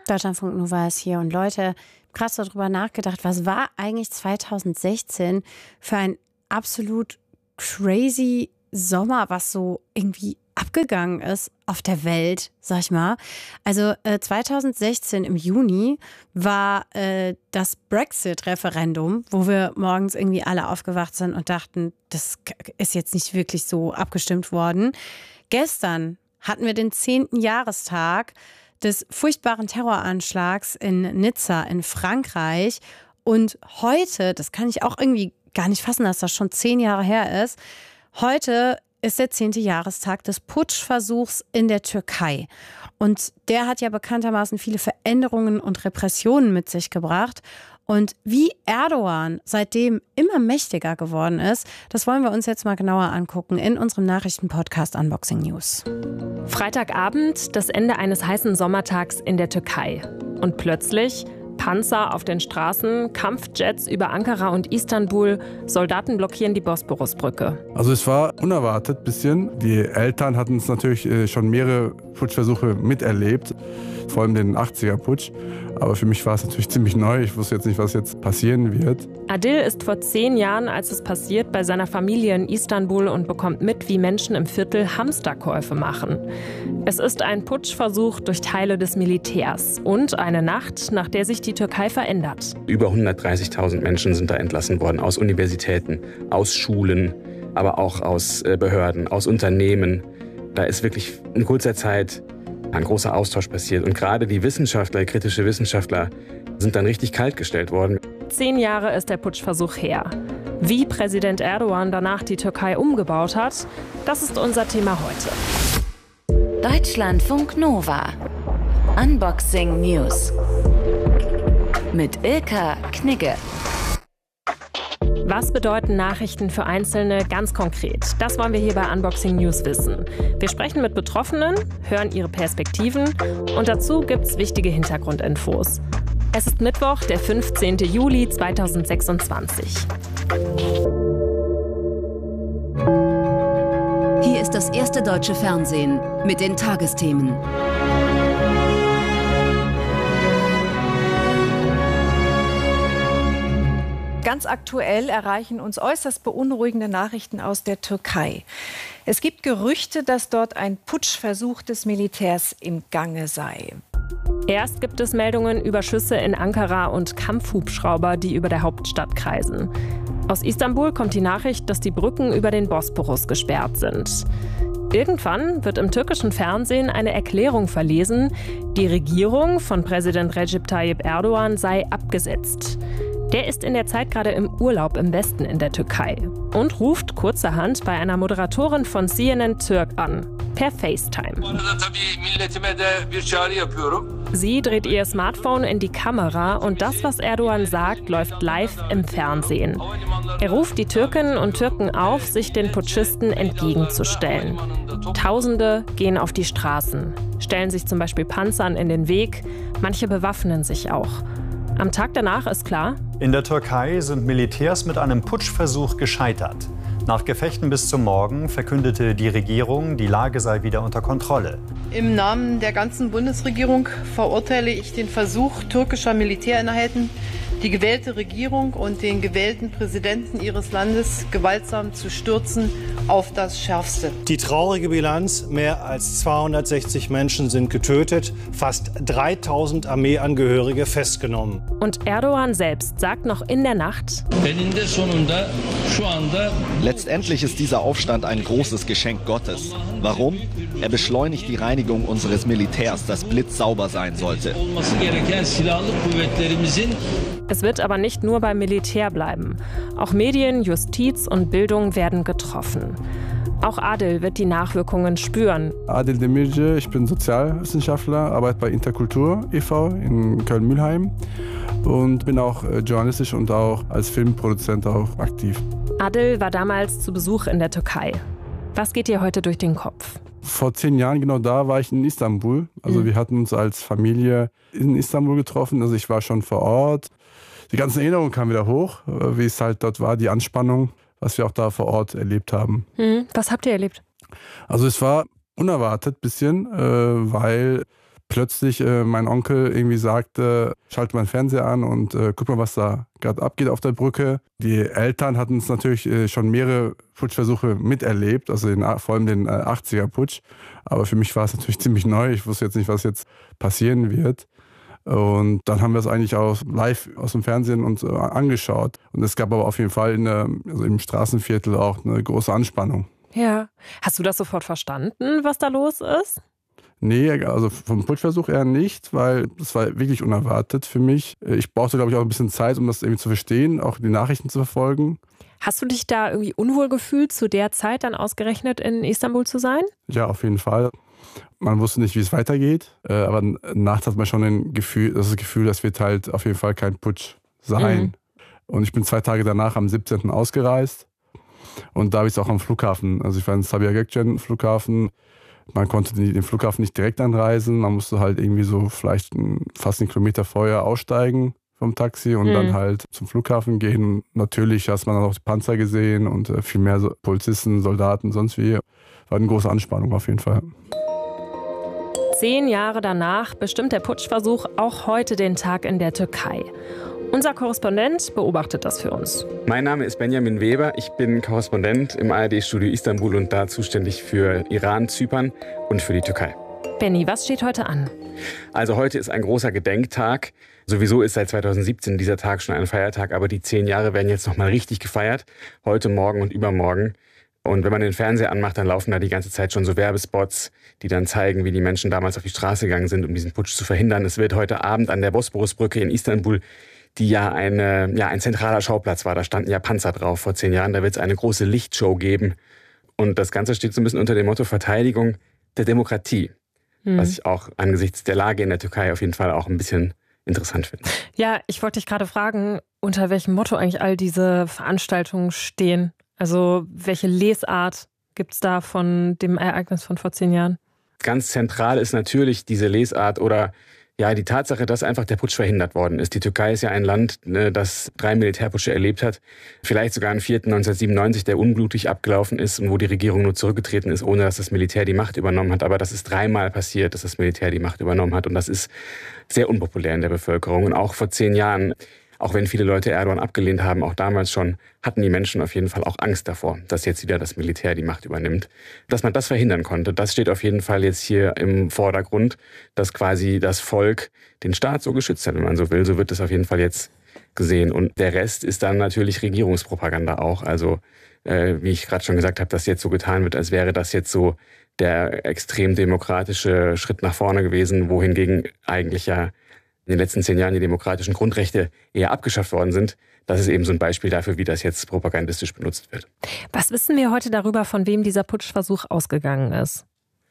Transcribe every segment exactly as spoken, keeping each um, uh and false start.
Deutschlandfunk Nova ist hier und Leute, krass darüber nachgedacht, was war eigentlich zweitausendsechzehn für ein absolut crazy Sommer, was so irgendwie abgegangen ist auf der Welt, sag ich mal. Also äh, zweitausendsechzehn im Juni war äh, das Brexit-Referendum, wo wir morgens irgendwie alle aufgewacht sind und dachten, das ist jetzt nicht wirklich so abgestimmt worden. Gestern hatten wir den zehnten Jahrestag des furchtbaren Terroranschlags in Nizza in Frankreich. Und heute, das kann ich auch irgendwie gar nicht fassen, dass das schon zehn Jahre her ist, heute ist der zehnte Jahrestag des Putschversuchs in der Türkei. Und der hat ja bekanntermaßen viele Veränderungen und Repressionen mit sich gebracht. Und wie Erdogan seitdem immer mächtiger geworden ist, das wollen wir uns jetzt mal genauer angucken in unserem Nachrichtenpodcast Unboxing News. Freitagabend, das Ende eines heißen Sommertags in der Türkei. Und plötzlich Panzer auf den Straßen, Kampfjets über Ankara und Istanbul, Soldaten blockieren die Bosporusbrücke. Also es war unerwartet ein bisschen. Die Eltern hatten es natürlich schon mehrere Putschversuche miterlebt, vor allem den achtziger-Putsch. Aber für mich war es natürlich ziemlich neu. Ich wusste jetzt nicht, was jetzt passieren wird. Adil ist vor zehn Jahren, als es passiert, bei seiner Familie in Istanbul und bekommt mit, wie Menschen im Viertel Hamsterkäufe machen. Es ist ein Putschversuch durch Teile des Militärs und eine Nacht, nach der sich die Türkei verändert. Über hundertdreißigtausend Menschen sind da entlassen worden aus Universitäten, aus Schulen, aber auch aus Behörden, aus Unternehmen. Da ist wirklich in kurzer Zeit ein großer Austausch passiert. Und gerade die Wissenschaftler, kritische Wissenschaftler, sind dann richtig kaltgestellt worden. Zehn Jahre ist der Putschversuch her. Wie Präsident Erdogan danach die Türkei umgebaut hat, das ist unser Thema heute. Deutschlandfunk Nova. Unboxing News. Mit Ilka Knigge. Was bedeuten Nachrichten für Einzelne ganz konkret? Das wollen wir hier bei Unboxing News wissen. Wir sprechen mit Betroffenen, hören ihre Perspektiven und dazu gibt's wichtige Hintergrundinfos. Es ist Mittwoch, der fünfzehnten Juli zweitausendsechsundzwanzig. Hier ist das erste deutsche Fernsehen mit den Tagesthemen. Ganz aktuell erreichen uns äußerst beunruhigende Nachrichten aus der Türkei. Es gibt Gerüchte, dass dort ein Putschversuch des Militärs im Gange sei. Erst gibt es Meldungen über Schüsse in Ankara und Kampfhubschrauber, die über der Hauptstadt kreisen. Aus Istanbul kommt die Nachricht, dass die Brücken über den Bosporus gesperrt sind. Irgendwann wird im türkischen Fernsehen eine Erklärung verlesen, die Regierung von Präsident Recep Tayyip Erdogan sei abgesetzt. Der ist in der Zeit gerade im Urlaub im Westen in der Türkei und ruft kurzerhand bei einer Moderatorin von C N N Türk an, per FaceTime. Sie dreht ihr Smartphone in die Kamera und das, was Erdogan sagt, läuft live im Fernsehen. Er ruft die Türkinnen und Türken auf, sich den Putschisten entgegenzustellen. Tausende gehen auf die Straßen, stellen sich zum Beispiel Panzern in den Weg, manche bewaffnen sich auch. Am Tag danach ist klar: In der Türkei sind Militärs mit einem Putschversuch gescheitert. Nach Gefechten bis zum Morgen verkündete die Regierung, die Lage sei wieder unter Kontrolle. Im Namen der ganzen Bundesregierung verurteile ich den Versuch türkischer Militäreinheiten, die gewählte Regierung und den gewählten Präsidenten ihres Landes gewaltsam zu stürzen, auf das Schärfste. Die traurige Bilanz: Mehr als zweihundertsechzig Menschen sind getötet, fast dreitausend Armeeangehörige festgenommen. Und Erdogan selbst sagt noch in der Nacht: Letztendlich ist dieser Aufstand ein großes Geschenk Gottes. Warum? Er beschleunigt die Reinigung unseres Militärs, das blitzsauber sein sollte. Es wird aber nicht nur beim Militär bleiben. Auch Medien, Justiz und Bildung werden getroffen. Auch Adil wird die Nachwirkungen spüren. Adil Demirci, ich bin Sozialwissenschaftler, arbeite bei Interkultur e V in Köln-Mülheim und bin auch journalistisch und auch als Filmproduzent auch aktiv. Adil war damals zu Besuch in der Türkei. Was geht dir heute durch den Kopf? Vor zehn Jahren, genau da, war ich in Istanbul. Also mhm. wir hatten uns als Familie in Istanbul getroffen. Also ich war schon vor Ort. Die ganzen Erinnerungen kamen wieder hoch, wie es halt dort war, die Anspannung, was wir auch da vor Ort erlebt haben. Mhm. Was habt ihr erlebt? Also es war unerwartet ein bisschen, weil plötzlich äh, mein Onkel irgendwie sagte, schalte mal den Fernseher an und äh, guck mal, was da gerade abgeht auf der Brücke. Die Eltern hatten es natürlich äh, schon mehrere Putschversuche miterlebt, also den, vor allem den äh, achtziger-Putsch. Aber für mich war es natürlich ziemlich neu. Ich wusste jetzt nicht, was jetzt passieren wird. Und dann haben wir es eigentlich auch live aus dem Fernsehen uns äh, angeschaut. Und es gab aber auf jeden Fall in der, also im Straßenviertel auch eine große Anspannung. Ja. Hast du das sofort verstanden, was da los ist? Nee, also vom Putschversuch eher nicht, weil das war wirklich unerwartet für mich. Ich brauchte, glaube ich, auch ein bisschen Zeit, um das irgendwie zu verstehen, auch die Nachrichten zu verfolgen. Hast du dich da irgendwie unwohl gefühlt, zu der Zeit dann ausgerechnet in Istanbul zu sein? Ja, auf jeden Fall. Man wusste nicht, wie es weitergeht, aber nachts hat man schon ein Gefühl, das Gefühl, das wird halt auf jeden Fall kein Putsch sein. Mhm. Und ich bin zwei Tage danach am siebzehnten ausgereist und da habe ich es auch am Flughafen, also ich war in Sabiha Gökçen Flughafen. Man konnte den Flughafen nicht direkt anreisen, man musste halt irgendwie so vielleicht fast einen Kilometer vorher aussteigen vom Taxi und mhm. dann halt zum Flughafen gehen. Natürlich hast man dann auch die Panzer gesehen und viel mehr so Polizisten, Soldaten, sonst wie. War eine große Anspannung auf jeden Fall. Zehn Jahre danach bestimmt der Putschversuch auch heute den Tag in der Türkei. Unser Korrespondent beobachtet das für uns. Mein Name ist Benjamin Weber. Ich bin Korrespondent im A R D-Studio Istanbul und da zuständig für Iran, Zypern und für die Türkei. Benni, was steht heute an? Also heute ist ein großer Gedenktag. Sowieso ist seit zweitausendsiebzehn dieser Tag schon ein Feiertag, aber die zehn Jahre werden jetzt nochmal richtig gefeiert. Heute, morgen und übermorgen. Und wenn man den Fernseher anmacht, dann laufen da die ganze Zeit schon so Werbespots, die dann zeigen, wie die Menschen damals auf die Straße gegangen sind, um diesen Putsch zu verhindern. Es wird heute Abend an der Bosporusbrücke in Istanbul, die ja, eine, ja ein zentraler Schauplatz war, da standen ja Panzer drauf vor zehn Jahren, da wird es eine große Lichtshow geben. Und das Ganze steht so ein bisschen unter dem Motto Verteidigung der Demokratie, hm. was ich auch angesichts der Lage in der Türkei auf jeden Fall auch ein bisschen interessant finde. Ja, ich wollte dich gerade fragen, unter welchem Motto eigentlich all diese Veranstaltungen stehen. Also welche Lesart gibt es da von dem Ereignis von vor zehn Jahren? Ganz zentral ist natürlich diese Lesart oder ja die Tatsache, dass einfach der Putsch verhindert worden ist. Die Türkei ist ja ein Land, das drei Militärputsche erlebt hat. Vielleicht sogar einen vierten neunzehnhundertsiebenundneunzig, der unblutig abgelaufen ist und wo die Regierung nur zurückgetreten ist, ohne dass das Militär die Macht übernommen hat. Aber das ist dreimal passiert, dass das Militär die Macht übernommen hat. Und das ist sehr unpopulär in der Bevölkerung. Und auch vor zehn Jahren, auch wenn viele Leute Erdogan abgelehnt haben, auch damals schon, hatten die Menschen auf jeden Fall auch Angst davor, dass jetzt wieder das Militär die Macht übernimmt. Dass man das verhindern konnte, das steht auf jeden Fall jetzt hier im Vordergrund, dass quasi das Volk den Staat so geschützt hat, wenn man so will. So wird es auf jeden Fall jetzt gesehen. Und der Rest ist dann natürlich Regierungspropaganda auch. Also äh, wie ich gerade schon gesagt habe, dass jetzt so getan wird, als wäre das jetzt so der extrem demokratische Schritt nach vorne gewesen, wohingegen eigentlich ja in den letzten zehn Jahren die demokratischen Grundrechte eher abgeschafft worden sind. Das ist eben so ein Beispiel dafür, wie das jetzt propagandistisch benutzt wird. Was wissen wir heute darüber, von wem dieser Putschversuch ausgegangen ist?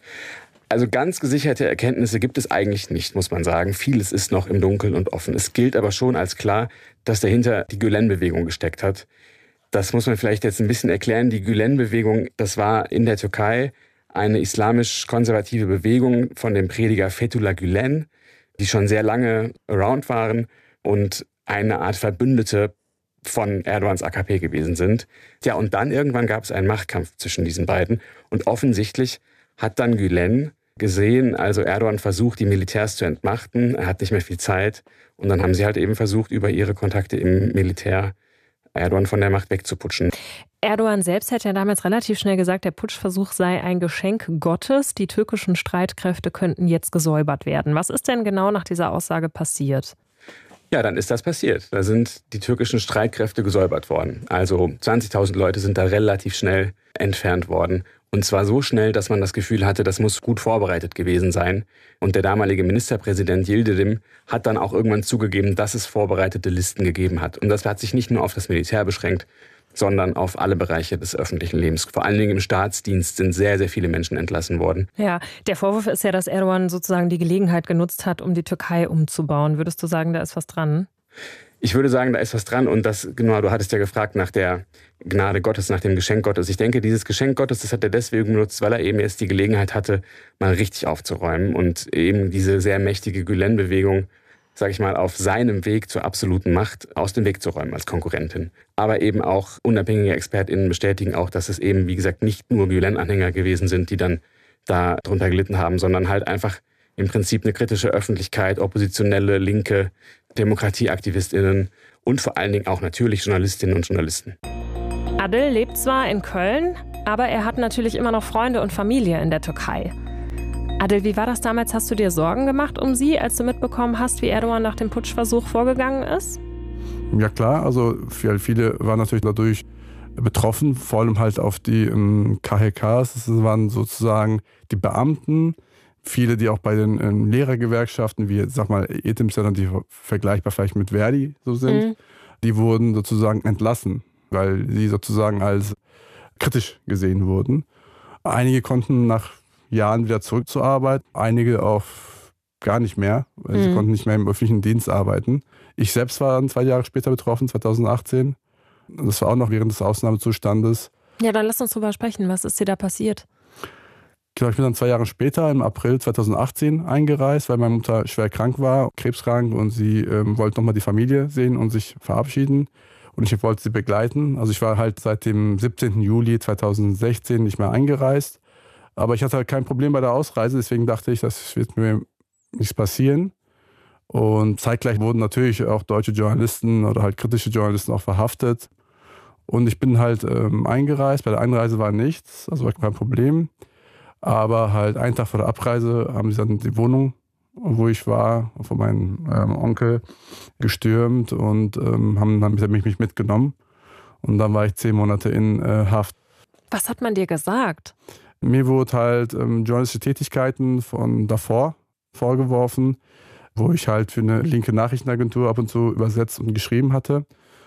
Also ganz gesicherte Erkenntnisse gibt es eigentlich nicht, muss man sagen. Vieles ist noch im Dunkeln und offen. Es gilt aber schon als klar, dass dahinter die Gülen-Bewegung gesteckt hat. Das muss man vielleicht jetzt ein bisschen erklären. Die Gülen-Bewegung, das war in der Türkei eine islamisch-konservative Bewegung von dem Prediger Fethullah Gülen, die schon sehr lange around waren und eine Art Verbündete von Erdogans A K P gewesen sind. Ja, und dann irgendwann gab es einen Machtkampf zwischen diesen beiden. Und offensichtlich hat dann Gülen gesehen, also Erdogan versucht, die Militärs zu entmachten. Er hat nicht mehr viel Zeit. Und dann haben sie halt eben versucht, über ihre Kontakte im Militär Erdogan von der Macht wegzuputschen. Erdogan selbst hat ja damals relativ schnell gesagt, der Putschversuch sei ein Geschenk Gottes. Die türkischen Streitkräfte könnten jetzt gesäubert werden. Was ist denn genau nach dieser Aussage passiert? Ja, dann ist das passiert. Da sind die türkischen Streitkräfte gesäubert worden. Also zwanzigtausend Leute sind da relativ schnell entfernt worden. Und zwar so schnell, dass man das Gefühl hatte, das muss gut vorbereitet gewesen sein. Und der damalige Ministerpräsident Yildirim hat dann auch irgendwann zugegeben, dass es vorbereitete Listen gegeben hat. Und das hat sich nicht nur auf das Militär beschränkt, sondern auf alle Bereiche des öffentlichen Lebens. Vor allen Dingen im Staatsdienst sind sehr, sehr viele Menschen entlassen worden. Ja, der Vorwurf ist ja, dass Erdogan sozusagen die Gelegenheit genutzt hat, um die Türkei umzubauen. Würdest du sagen, da ist was dran? Ich würde sagen, da ist was dran. Und das, genau, du hattest ja gefragt nach der Gnade Gottes, nach dem Geschenk Gottes. Ich denke, dieses Geschenk Gottes, das hat er deswegen benutzt, weil er eben jetzt die Gelegenheit hatte, mal richtig aufzuräumen und eben diese sehr mächtige Gülen-Bewegung, sag ich mal, auf seinem Weg zur absoluten Macht aus dem Weg zu räumen als Konkurrentin. Aber eben auch unabhängige ExpertInnen bestätigen auch, dass es eben, wie gesagt, nicht nur Gülen-Anhänger gewesen sind, die dann da drunter gelitten haben, sondern halt einfach im Prinzip eine kritische Öffentlichkeit, oppositionelle, linke, DemokratieaktivistInnen und vor allen Dingen auch natürlich Journalistinnen und Journalisten. Adil lebt zwar in Köln, aber er hat natürlich immer noch Freunde und Familie in der Türkei. Adil, wie war das damals? Hast du dir Sorgen gemacht um sie, als du mitbekommen hast, wie Erdogan nach dem Putschversuch vorgegangen ist? Ja klar, also viele waren natürlich dadurch betroffen, vor allem halt auf die ähm, K H Ks. Das waren sozusagen die Beamten, viele, die auch bei den ähm, Lehrergewerkschaften, wie sag mal E T M, die vergleichbar vielleicht mit Verdi so sind, mhm. die wurden sozusagen entlassen, weil sie sozusagen als kritisch gesehen wurden. Einige konnten nach Jahren wieder zurück zur Arbeit, einige auch gar nicht mehr, weil mhm. sie konnten nicht mehr im öffentlichen Dienst arbeiten. Ich selbst war dann zwei Jahre später betroffen, zweitausendachtzehn. Das war auch noch während des Ausnahmezustandes. Ja, dann lass uns drüber sprechen. Was ist dir da passiert? Genau, ich bin dann zwei Jahre später, im April zweitausendachtzehn, eingereist, weil meine Mutter schwer krank war, krebskrank, und sie ähm, wollte nochmal die Familie sehen und sich verabschieden. Und ich wollte sie begleiten. Also ich war halt seit dem siebzehnten Juli zweitausendsechzehn nicht mehr eingereist. Aber ich hatte halt kein Problem bei der Ausreise, deswegen dachte ich, das wird mir nichts passieren. Und zeitgleich wurden natürlich auch deutsche Journalisten oder halt kritische Journalisten auch verhaftet. Und ich bin halt ähm, eingereist. Bei der Einreise war nichts, also war kein Problem. Aber halt einen Tag vor der Abreise haben sie dann die Wohnung, wo ich war, von meinem ähm, Onkel gestürmt und ähm, haben dann mich, mich mitgenommen. Und dann war ich zehn Monate in äh, Haft. Was hat man dir gesagt? Mir wurde halt ähm, journalistische Tätigkeiten von davor vorgeworfen, wo ich halt für eine linke Nachrichtenagentur ab und zu übersetzt und geschrieben hatte.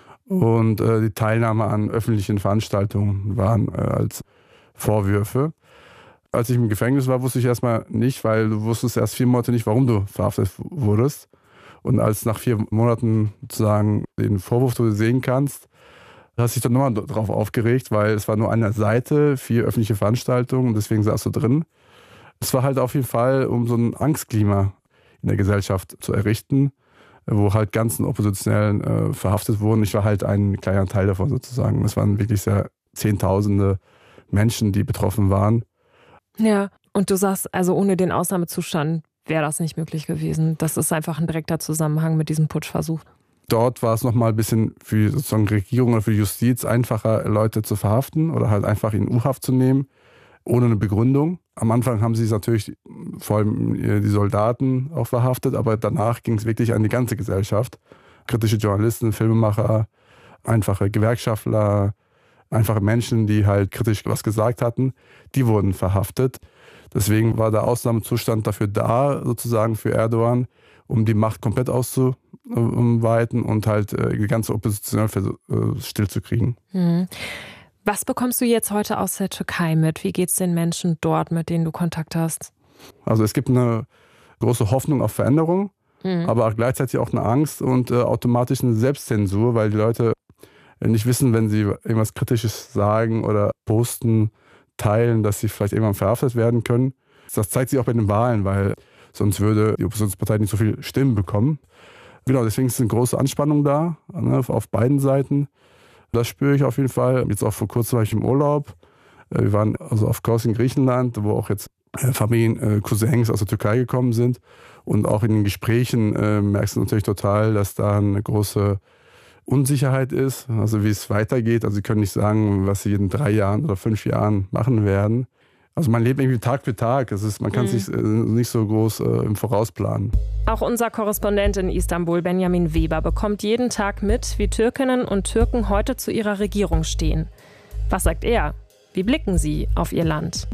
Und äh, die Teilnahme an öffentlichen Veranstaltungen waren äh, als Vorwürfe. Als ich im Gefängnis war, wusste ich erstmal nicht, weil du wusstest erst vier Monate nicht, warum du verhaftet wurdest. Und als nach vier Monaten sozusagen den Vorwurf du sehen kannst, hast du dich dann nochmal darauf aufgeregt, weil es war nur eine Seite, vier öffentliche Veranstaltungen und deswegen saß du drin. Es war halt auf jeden Fall, um so ein Angstklima in der Gesellschaft zu errichten, wo halt ganzen Oppositionellen äh, verhaftet wurden. Ich war halt ein kleiner Teil davon sozusagen. Es waren wirklich sehr Zehntausende Menschen, die betroffen waren. Ja, und du sagst, also ohne den Ausnahmezustand wäre das nicht möglich gewesen. Das ist einfach ein direkter Zusammenhang mit diesem Putschversuch. Dort war es nochmal ein bisschen für sozusagen Regierung oder für die Justiz einfacher, Leute zu verhaften oder halt einfach in U-Haft zu nehmen, ohne eine Begründung. Am Anfang haben sie natürlich vor allem die Soldaten auch verhaftet, aber danach ging es wirklich an die ganze Gesellschaft. Kritische Journalisten, Filmemacher, einfache Gewerkschaftler, einfache Menschen, die halt kritisch was gesagt hatten, die wurden verhaftet. Deswegen war der Ausnahmezustand dafür da, sozusagen für Erdogan, um die Macht komplett auszuweiten und halt die ganze Opposition stillzukriegen. Mhm. Was bekommst du jetzt heute aus der Türkei mit? Wie geht es den Menschen dort, mit denen du Kontakt hast? Also es gibt eine große Hoffnung auf Veränderung, mhm. aber auch gleichzeitig auch eine Angst und äh, automatisch eine Selbstzensur, weil die Leute nicht wissen, wenn sie irgendwas Kritisches sagen oder posten, teilen, dass sie vielleicht irgendwann verhaftet werden können. Das zeigt sich auch bei den Wahlen, weil sonst würde die Oppositionspartei nicht so viele Stimmen bekommen. Genau, deswegen ist eine große Anspannung da, ne, auf beiden Seiten. Das spüre ich auf jeden Fall. Jetzt auch vor kurzem war ich im Urlaub. Wir waren also auf Kos in Griechenland, wo auch jetzt Familien, Cousins aus der Türkei gekommen sind. Und auch in den Gesprächen äh, merkst du natürlich total, dass da eine große Unsicherheit ist, also wie es weitergeht. Also sie können nicht sagen, was sie in drei Jahren oder fünf Jahren machen werden. Also man lebt irgendwie Tag für Tag. Es ist, man kann es mhm. nicht, nicht so groß äh, im Voraus planen. Auch unser Korrespondent in Istanbul, Benjamin Weber, bekommt jeden Tag mit, wie Türkinnen und Türken heute zu ihrer Regierung stehen. Was sagt er? Wie blicken sie auf ihr Land?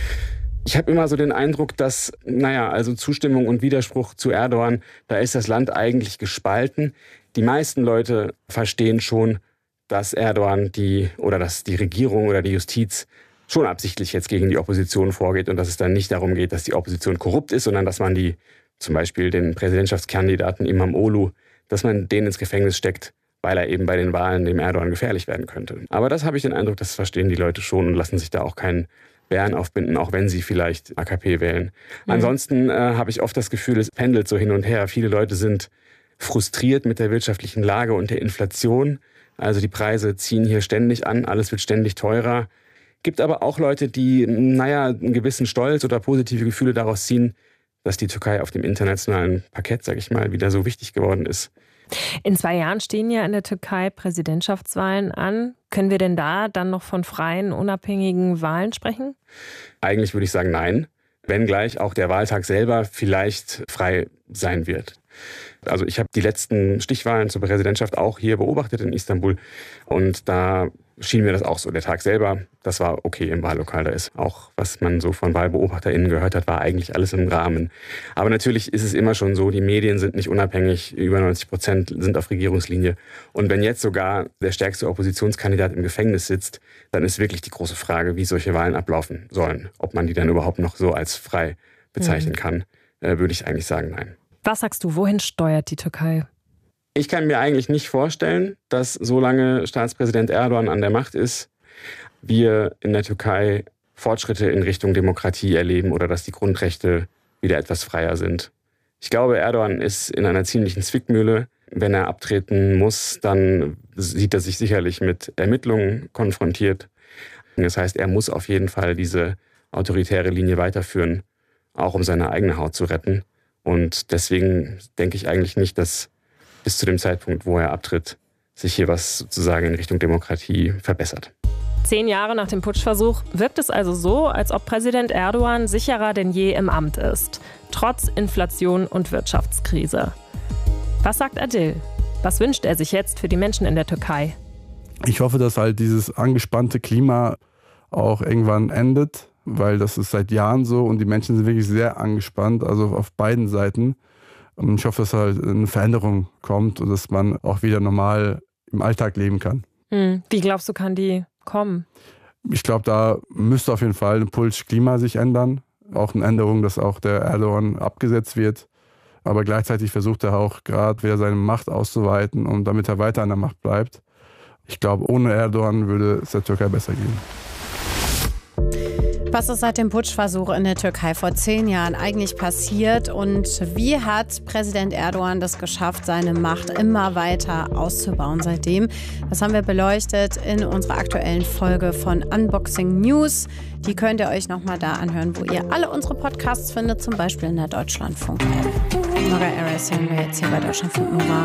Ich habe immer so den Eindruck, dass, naja, also Zustimmung und Widerspruch zu Erdogan, da ist das Land eigentlich gespalten. Die meisten Leute verstehen schon, dass Erdogan die oder dass die Regierung oder die Justiz schon absichtlich jetzt gegen die Opposition vorgeht und dass es dann nicht darum geht, dass die Opposition korrupt ist, sondern dass man die, zum Beispiel den Präsidentschaftskandidaten Imamoglu, dass man den ins Gefängnis steckt, weil er eben bei den Wahlen dem Erdogan gefährlich werden könnte. Aber das habe ich den Eindruck, das verstehen die Leute schon und lassen sich da auch keinen Bären aufbinden, auch wenn sie vielleicht A K P wählen. Mhm. Ansonsten äh, habe ich oft das Gefühl, es pendelt so hin und her. Viele Leute sind frustriert mit der wirtschaftlichen Lage und der Inflation. Also die Preise ziehen hier ständig an, alles wird ständig teurer. Gibt aber auch Leute, die, naja, einen gewissen Stolz oder positive Gefühle daraus ziehen, dass die Türkei auf dem internationalen Parkett, sage ich mal, wieder so wichtig geworden ist. In zwei Jahren stehen ja in der Türkei Präsidentschaftswahlen an. Können wir denn da dann noch von freien, unabhängigen Wahlen sprechen? Eigentlich würde ich sagen, nein. Wenngleich auch der Wahltag selber vielleicht frei sein wird. Also ich habe die letzten Stichwahlen zur Präsidentschaft auch hier beobachtet in Istanbul. Und da schien mir das auch so. Der Tag selber, das war okay im Wahllokal. Da ist auch, was man so von WahlbeobachterInnen gehört hat, war eigentlich alles im Rahmen. Aber natürlich ist es immer schon so, die Medien sind nicht unabhängig. Über neunzig Prozent sind auf Regierungslinie. Und wenn jetzt sogar der stärkste Oppositionskandidat im Gefängnis sitzt, dann ist wirklich die große Frage, wie solche Wahlen ablaufen sollen. Ob man die dann überhaupt noch so als frei bezeichnen kann, äh, würde ich eigentlich sagen, nein. Was sagst du, wohin steuert die Türkei? Ich kann mir eigentlich nicht vorstellen, dass solange Staatspräsident Erdogan an der Macht ist, wir in der Türkei Fortschritte in Richtung Demokratie erleben oder dass die Grundrechte wieder etwas freier sind. Ich glaube, Erdogan ist in einer ziemlichen Zwickmühle. Wenn er abtreten muss, dann sieht er sich sicherlich mit Ermittlungen konfrontiert. Das heißt, er muss auf jeden Fall diese autoritäre Linie weiterführen, auch um seine eigene Haut zu retten. Und deswegen denke ich eigentlich nicht, dass bis zu dem Zeitpunkt, wo er abtritt, sich hier was sozusagen in Richtung Demokratie verbessert. Zehn Jahre nach dem Putschversuch wirkt es also so, als ob Präsident Erdogan sicherer denn je im Amt ist, trotz Inflation und Wirtschaftskrise. Was sagt Adil? Was wünscht er sich jetzt für die Menschen in der Türkei? Ich hoffe, dass halt dieses angespannte Klima auch irgendwann endet, weil das ist seit Jahren so und die Menschen sind wirklich sehr angespannt, also auf beiden Seiten. Und ich hoffe, dass halt eine Veränderung kommt und dass man auch wieder normal im Alltag leben kann. Hm. Wie glaubst du, kann die kommen? Ich glaube, da müsste auf jeden Fall ein Puls Klima sich ändern. Auch eine Änderung, dass auch der Erdogan abgesetzt wird. Aber gleichzeitig versucht er auch gerade wieder seine Macht auszuweiten und damit er weiter an der Macht bleibt. Ich glaube, ohne Erdogan würde es der Türkei besser gehen. Was ist seit dem Putschversuch in der Türkei vor zehn Jahren eigentlich passiert und wie hat Präsident Erdogan das geschafft, seine Macht immer weiter auszubauen seitdem? Das haben wir beleuchtet in unserer aktuellen Folge von Unboxing News. Die könnt ihr euch nochmal da anhören, wo ihr alle unsere Podcasts findet, zum Beispiel in der Deutschlandfunk-App. Nora Eres hören wir jetzt hier bei Deutschlandfunk Nova.